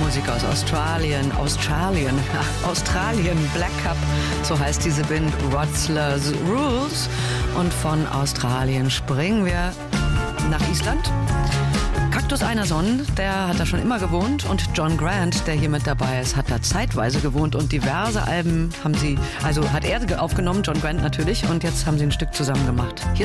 Musik aus Australien, Black Cup, so heißt diese Band Rotzler's Rules. Und von Australien springen wir nach Island. Cactus Einarsson, der hat da schon immer gewohnt, und John Grant, der hier mit dabei ist, hat da zeitweise gewohnt, und diverse Alben hat er aufgenommen, John Grant natürlich, und jetzt haben sie ein Stück zusammen gemacht. Hier